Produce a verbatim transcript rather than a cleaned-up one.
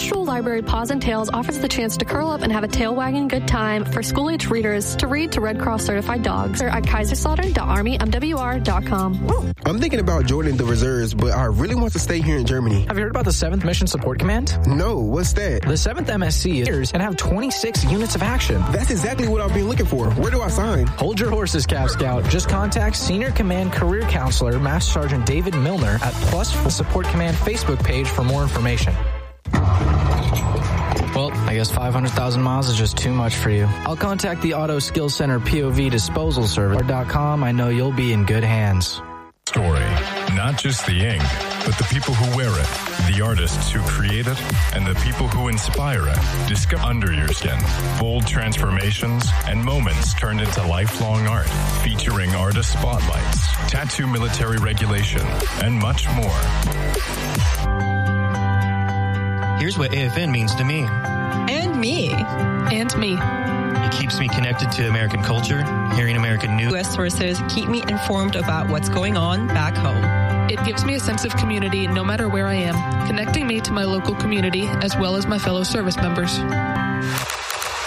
National Library Paws and Tails offers the chance to curl up and have a tail-wagging good time for school-age readers to read to Red Cross certified dogs. They're at kaiserslautern dot army m w r dot com. I'm thinking about joining the reserves, but I really want to stay here in Germany. Have you heard about the seventh Mission Support Command? No, what's that? The seventh M S C is and have twenty-six units of action. That's exactly what I've been looking for. Where do I sign? Hold your horses, Cap Scout. Just contact Senior Command Career Counselor Master Sergeant David Milner at Plus Support Command Facebook page for more information. Well, I guess five hundred thousand miles is just too much for you. I'll contact the Auto Skills Center P O V Disposal Service dot com. I know you'll be in good hands. Story. Not just the ink, but the people who wear it, the artists who create it, and the people who inspire it. Discover Under Your Skin. Bold transformations and moments turned into lifelong art, featuring artist spotlights, tattoo military regulation, and much more. Here's what A F N means to me. And me. And me. It keeps me connected to American culture, hearing American news. U S sources keep me informed about what's going on back home. It gives me a sense of community no matter where I am, connecting me to my local community as well as my fellow service members.